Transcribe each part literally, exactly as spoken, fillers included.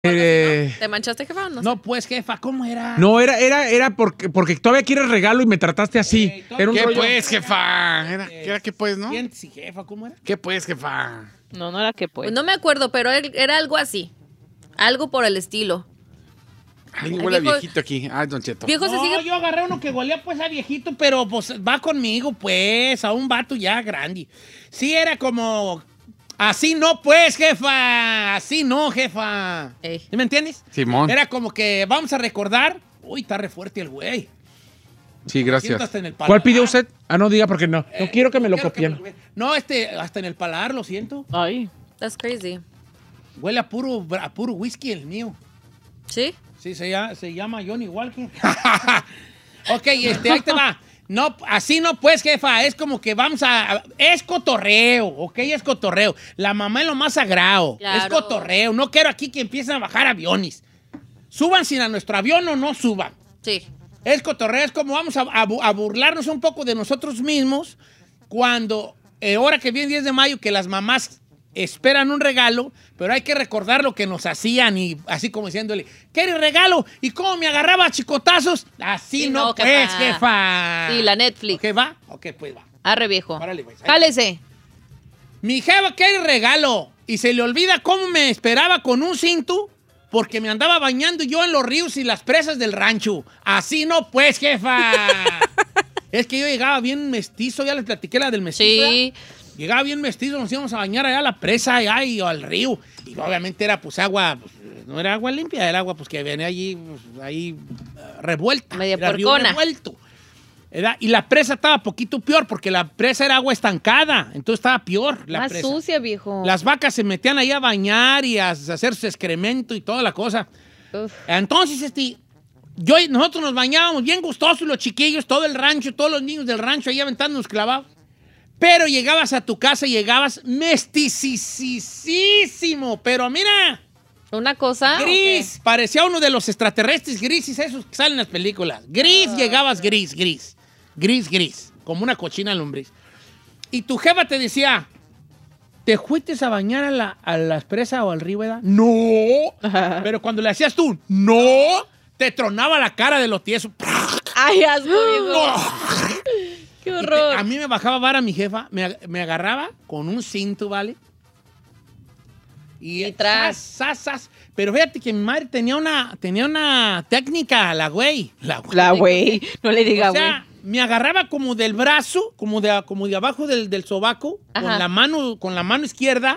Eh, ¿Te manchaste, jefa, o no? No, pues, jefa, ¿cómo era? no, era, era, era porque, porque todavía quieres regalo y me trataste así. Eh, Era un ¿Qué rollo- pues, jefa? Era, ¿qué era qué pues, no? ¿Quién? Sí, jefa, ¿cómo era? ¿Qué pues, jefa? No, no era que pues. Pues no me acuerdo, pero él- era algo así. Algo por el estilo. Ay, El huele a viejo- viejito aquí. Ay, Don Cheto. Viejo se No, sigue... yo agarré uno que golía pues a viejito, pero pues va conmigo, pues, a un vato ya grande. Sí, era como... Así no, pues, jefa. Así no, jefa. Ey. ¿Sí me entiendes? Simón. Era como que vamos a recordar... Uy, está re fuerte el güey. Sí, Siento gracias. hasta en el paladar. ¿Cuál pidió usted? Ah, no diga porque no. No Eh, quiero que me lo quiero copien. me lo- No, este, hasta en el paladar, lo siento. Ay. That's crazy. Huele a puro, a puro whisky el mío. ¿Sí? Sí, se llama, se llama Johnny Walker. Ok, este, ahí te va. No, así no, pues, jefa. Es como que vamos a... Es cotorreo, ¿ok? Es cotorreo. La mamá es lo más sagrado. Claro. Es cotorreo. No quiero aquí que empiecen a bajar aviones. Suban sin a nuestro avión o no suban. Sí. Es cotorreo. Es como vamos a, a bu- a burlarnos un poco de nosotros mismos cuando, eh, ahora que viene diez de mayo, que las mamás esperan un regalo, pero hay que recordar lo que nos hacían y así como diciéndole, ¿quieres regalo? ¿Y cómo me agarraba a chicotazos? Así Sí, no, no, pues, jefa. jefa. Sí, la Netflix. ¿Ok, va? Ok, pues va. Arre, viejo. Órale, pues. Jálese. Mi jefa quiere regalo y se le olvida cómo me esperaba con un cinto porque me andaba bañando yo en los ríos y las presas del rancho. Así no, pues, jefa. Es que yo llegaba bien mestizo, ya les platiqué la del mestizo. Sí. ¿verdad? Llegaba bien mestizo, nos íbamos a bañar allá a la presa allá y al río. Y obviamente era pues agua, pues, no era agua limpia, era agua pues que venía allí, pues, ahí uh, revuelta. Media era río puercona. revuelto. Era- y la presa estaba poquito peor porque la presa era agua estancada, entonces estaba peor la Más presa. sucia, viejo. Las vacas se metían ahí a bañar y a hacer su excremento y toda la cosa. Uf. Entonces, este, yo, nosotros nos bañábamos bien gustosos, los chiquillos, todo el rancho, todos los niños del rancho ahí aventándonos clavados. Pero llegabas a tu casa y llegabas mesticísimo. Pero mira, Una cosa. gris. Parecía uno de los extraterrestres grises esos que salen en las películas. Gris, llegabas gris, gris. Gris, gris. Como una cochina lombriz. Y tu jefa te decía, ¿te fuiste a bañar a la, a la presa o al río, verdad? No. Pero cuando le hacías tú, no, te tronaba la cara de lo tieso. Ay, asco, viejo. Qué Y te- horror. a mí me bajaba vara mi jefa, me, ag- me agarraba con un cinto, ¿vale? Y, Y tras. Sas, sas, sas. Pero fíjate que mi madre tenía una, tenía una técnica, la güey. La güey. La güey. No le diga O güey. sea, me agarraba como del brazo, como de, como de abajo del, del sobaco, con Ajá. la, mano, con la mano izquierda,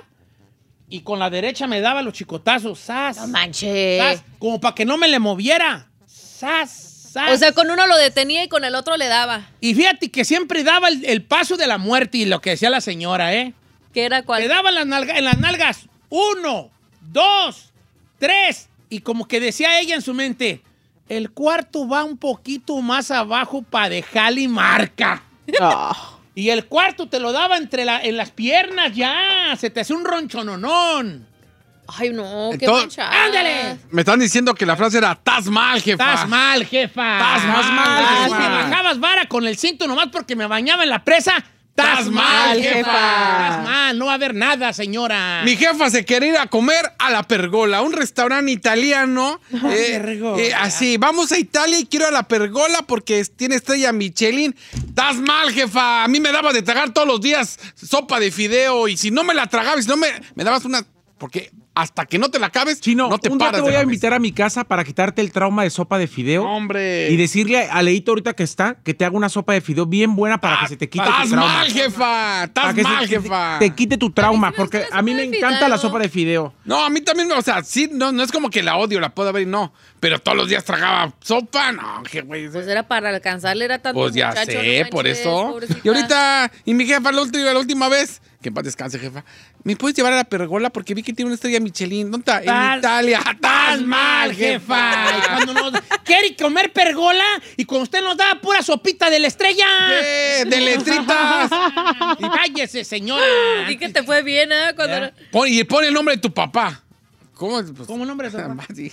y con la derecha me daba los chicotazos. ¡Sas! No manches. ¡Sas! Como para que no me le moviera. ¡Sas! ¡Sas! O sea, con uno lo detenía y con el otro le daba. Y fíjate que siempre daba el, el paso de la muerte y lo que decía la señora, ¿eh? ¿Qué era Le cuál? daba las nalga- en las nalgas uno, dos, tres. Y como que decía ella en su mente, el cuarto va un poquito más abajo para dejarle marca. Ah. Y el cuarto te lo daba entre la, en las piernas ya. Se te hace un ronchononón. Ay, no, qué Entonces- manchada. ¡Ándale! Me están diciendo que la frase era, estás mal, jefa. Estás mal, jefa. Estás mal, Ah, jefa. Si me bajabas vara con el cinto nomás porque me bañaba en la presa. Estás Estás mal, mal, jefa. jefa. Estás mal. No va a haber nada, señora. Mi jefa se quería ir a comer a La Pergola, un restaurante italiano. eh, Pergola. eh, así, vamos a Italia y quiero a La Pergola porque es- tiene estrella Michelin. Estás mal, jefa. A mí me dabas de tragar todos los días sopa de fideo y si no me la tragabas, si no me, me dabas una... Porque hasta que no te la acabes, Chino, no te un día paras te voy de a la invitar a mi casa para quitarte el trauma de sopa de fideo. mesa. Hombre. Y decirle a Leito ahorita que está que te haga una sopa de fideo bien buena para que se te quite tu Estás trauma. mal, jefa. Para Estás que se mal, te- jefa. Te quite tu trauma, A mí sí me porque gusta la a mí sopa me de encanta fideo. la sopa de fideo. No, a mí también, o sea, sí, no, no es como que la odio, la puedo ver y no. Pero todos los días tragaba sopa, no, qué güey. Pues era para alcanzarle, era tanto Pues ya muchacho, sé, no por manches, eso. pobrecita. Y ahorita, y mi jefa, la última, la última vez, que en paz descanse, jefa, ¿me puedes llevar a La Pergola? Porque vi que tiene una estrella Michelin. ¿Dónde está? Estás- En Italia. Estás mal, jefa. Y cuando nos quiere comer pergola y cuando usted nos da pura sopita de la estrella. ¿Qué? De letritas. Y cállese, señora. Sí que te fue bien, ¿eh? Cuando... Ya. Pon- y pone el nombre de tu papá. ¿Cómo? Pues, ¿Cómo nombre es? Así.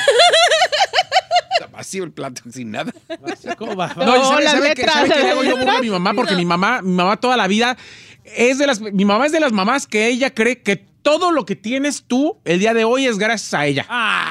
Está vacío el plato, sin nada. ¿Cómo va? No, No, ¿sabe, las sabe qué- letras, sabe qué las le hago yo letras. burla a mi mamá? Porque mi mamá, mi mamá toda la vida es de las... Mi mamá es de las mamás que ella cree que todo lo que tienes tú el día de hoy es gracias a ella. Ah,